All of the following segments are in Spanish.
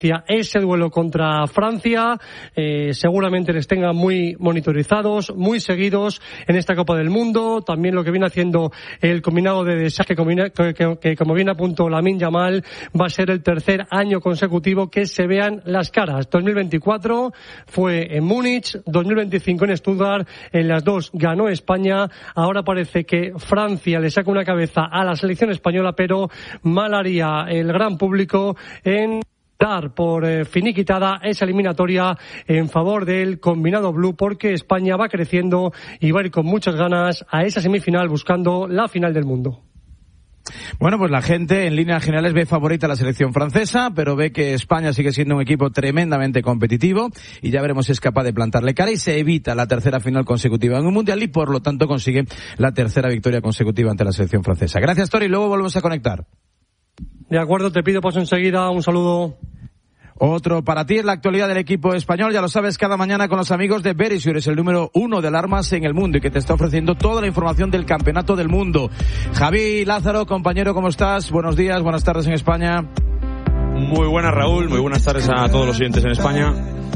ese duelo contra Francia. Seguramente les tengan muy monitorizados, muy seguidos en esta Copa del Mundo. También lo que viene haciendo el combinado de Desastre, que como bien apuntó Lamine Yamal, va a ser el tercer año consecutivo que se vean las caras. 2024 fue en Múnich, 2025 en Stuttgart, en las dos ganó España. Ahora parece que Francia le saca una cabeza a la selección española, pero mal haría el gran público en dar por finiquitada esa eliminatoria en favor del combinado blue, porque España va creciendo y va a ir con muchas ganas a esa semifinal buscando la final del mundo. Bueno, pues la gente en líneas generales ve favorita a la selección francesa, pero ve que España sigue siendo un equipo tremendamente competitivo y ya veremos si es capaz de plantarle cara y se evita la tercera final consecutiva en un mundial y por lo tanto consigue la tercera victoria consecutiva ante la selección francesa. Gracias, Tori, luego volvemos a conectar. De acuerdo, te pido paso enseguida, un saludo. Otro para ti es la actualidad del equipo español, ya lo sabes, cada mañana con los amigos de Verisure, es el número 1 de alarmas en el mundo y que te está ofreciendo toda la información del campeonato del mundo. Javi, Lázaro, compañero, ¿cómo estás? Buenos días, buenas tardes en España. Muy buenas, Raúl, muy buenas tardes a todos los oyentes en España.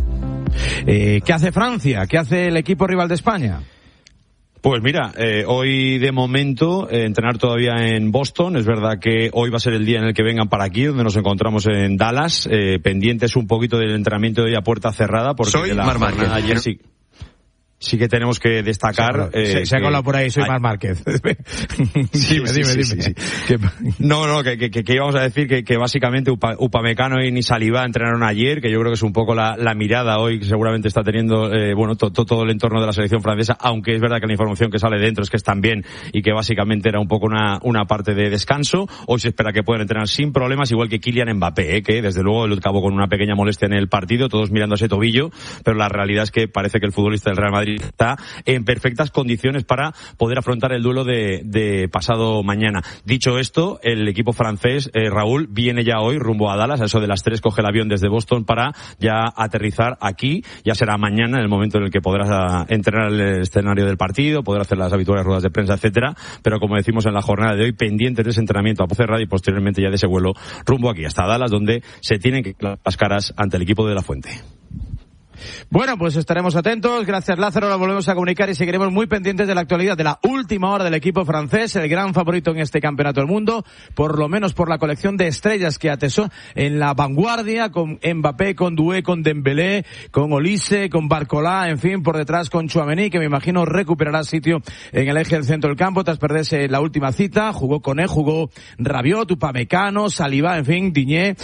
¿Qué hace Francia? ¿Qué hace el equipo rival de España? Pues mira, hoy de momento entrenar todavía en Boston. Es verdad que hoy va a ser el día en el que vengan para aquí, donde nos encontramos en Dallas, pendientes un poquito del entrenamiento de hoy a puerta cerrada, porque soy de la jornada ayer sí que tenemos que destacar. Se ha colado por ahí, soy Marc Márquez. Dime. Sí. No, que íbamos a decir que básicamente Upamecano y Saliba entrenaron ayer, que yo creo que es un poco la mirada hoy que seguramente está teniendo todo el entorno de la selección francesa, aunque es verdad que la información que sale dentro es que están bien y que básicamente era un poco una parte de descanso. Hoy se espera que puedan entrenar sin problemas, igual que Kylian Mbappé, que desde luego lo acabó con una pequeña molestia en el partido, todos mirando ese tobillo, pero la realidad es que parece que el futbolista del Real Madrid está en perfectas condiciones para poder afrontar el duelo de pasado mañana. Dicho esto, el equipo francés, Raúl, viene ya hoy rumbo a Dallas, a eso de las 3 coge el avión desde Boston para ya aterrizar aquí. Ya será mañana en el momento en el que podrás entrenar el escenario del partido, poder hacer las habituales ruedas de prensa, etcétera, pero como decimos en la jornada de hoy, pendientes de ese entrenamiento a Ponferrada y posteriormente ya de ese vuelo rumbo aquí hasta Dallas, donde se tienen que dar las caras ante el equipo de La Fuente. Bueno, pues estaremos atentos. Gracias, Lázaro. Ahora volvemos a comunicar y seguiremos muy pendientes de la actualidad de la última hora del equipo francés, el gran favorito en este campeonato del mundo, por lo menos por la colección de estrellas que atesó en la vanguardia, con Mbappé, con Doué, con Dembélé, con Olise, con Barcola, en fin, por detrás con Tchouaméni, que me imagino recuperará sitio en el eje del centro del campo tras perderse la última cita. Jugó Koné, jugó Rabiot, Upamecano, Saliba, en fin, Digne.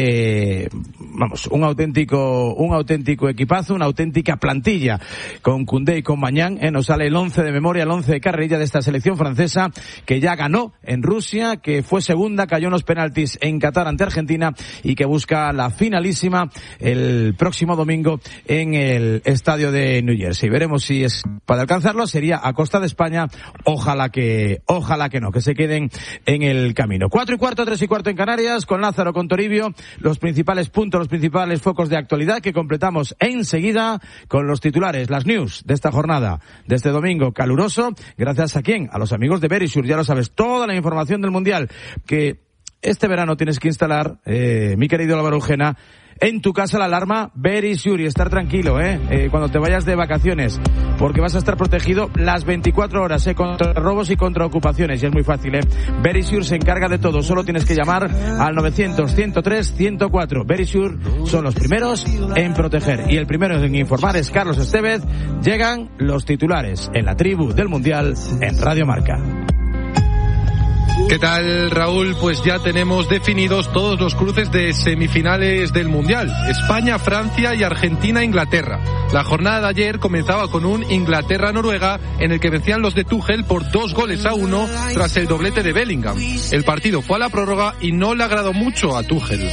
Un auténtico equipazo, una auténtica plantilla con Koundé y con Mañán. Nos sale el 11 de memoria, el 11 de carrerilla de esta selección francesa que ya ganó en Rusia, que fue segunda, cayó en los penaltis en Qatar ante Argentina y que busca la finalísima el próximo domingo en el estadio de New Jersey. Veremos si es para alcanzarlo, sería a costa de España. Ojalá que no, que se queden en el camino. 4:15, 3:15 en Canarias, con Lázaro, con Toribio, los principales puntos, los principales focos de actualidad que completamos enseguida con los titulares, las news de esta jornada, de este domingo caluroso. Gracias a quién, a los amigos de Verisure, ya lo sabes, toda la información del Mundial que este verano tienes que instalar, mi querido Álvaro Ujena, en tu casa la alarma Verisure y estar tranquilo, cuando te vayas de vacaciones, porque vas a estar protegido las 24 horas, contra robos y contra ocupaciones, y es muy fácil, Verisure se encarga de todo, solo tienes que llamar al 900-103-104. Verisure son los primeros en proteger, y el primero en informar es Carlos Estevez. Llegan los titulares en la tribu del Mundial en Radio Marca. ¿Qué tal, Raúl? Pues ya tenemos definidos todos los cruces de semifinales del Mundial. España, Francia y Argentina, Inglaterra. La jornada de ayer comenzaba con un Inglaterra-Noruega en el que vencían los de Tuchel por 2-1 tras el doblete de Bellingham. El partido fue a la prórroga y no le agradó mucho a Tuchel.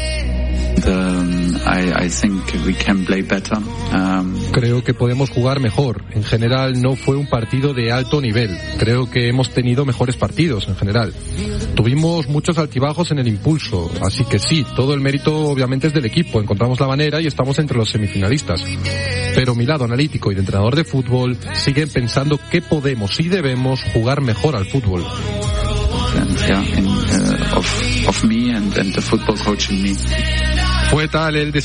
I think we can play better. Creo que podemos jugar mejor. En general no fue un partido de alto nivel. Creo que hemos tenido mejores partidos en general. Tuvimos muchos altibajos en el impulso, así que sí, todo el mérito obviamente es del equipo. Encontramos la manera y estamos entre los semifinalistas. Pero mi lado analítico y de entrenador de fútbol siguen pensando que podemos y debemos jugar mejor al fútbol. Of me and the football coach in me. Fue tal el